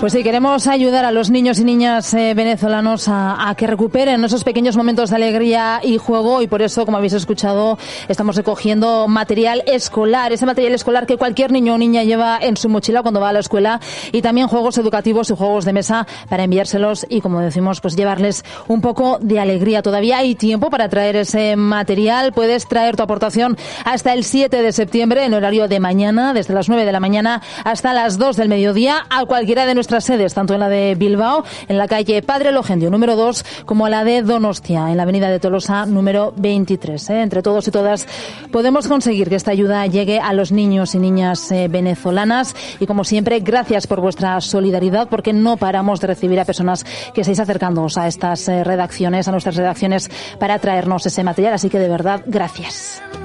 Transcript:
Pues sí, queremos ayudar a los niños y niñas venezolanos a que recuperen esos pequeños momentos de alegría y juego, y por eso, como habéis escuchado, estamos recogiendo material escolar, ese material escolar que cualquier niño o niña lleva en su mochila cuando va a la escuela, y también juegos educativos y juegos de mesa para enviárselos y, como decimos, pues llevarles un poco de alegría. Todavía hay tiempo para traer ese material. Puedes traer tu aportación hasta el 7 de septiembre en horario de mañana, desde las 9 de la mañana hasta las 2 del mediodía, a cualquiera de nuestras sedes, tanto en la de Bilbao, en la calle Padre Logendio número 2, como a la de Donostia, en la avenida de Tolosa número 23. Entre todos y todas podemos conseguir que esta ayuda llegue a los niños y niñas venezolanas, y como siempre, gracias por vuestra solidaridad, porque no paramos de recibir a personas que estáis acercándoos a estas redacciones, a nuestras redacciones, para traernos ese material, así que de verdad, gracias.